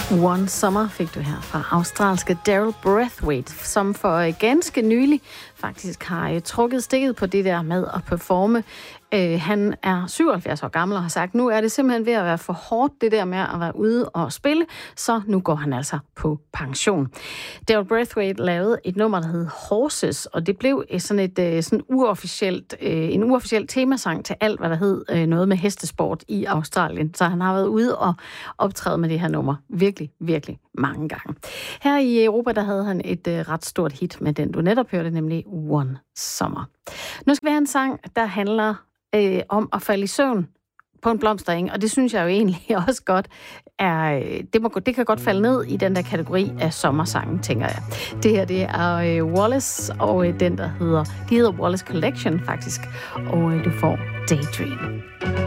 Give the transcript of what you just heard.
One Summer fik du her fra australske Daryl Braithwaite, som for ganske nylig faktisk har trukket stikket på det der med at performe. Han er 77 år gammel og har sagt, nu er det simpelthen ved at være for hårdt, det der med at være ude og spille, så nu går han altså på pension. Daryl Braithwaite lavede et nummer, der hed Horses, og det blev sådan en uofficiel temasang til alt, hvad der hed noget med hestesport i Australien. Så han har været ude og optræde med det her nummer virkelig, virkelig mange gange. Her i Europa, der havde han et ret stort hit med den, du netop hørte, nemlig One Summer. Nu skal vi have en sang, der handler om at falde i søvn på en blomstereng, og det synes jeg jo egentlig også godt det kan godt falde ned i den der kategori af sommersangen, tænker jeg. Det her, det er Wallace, og de hedder Wallace Collection faktisk, og du får Daydream.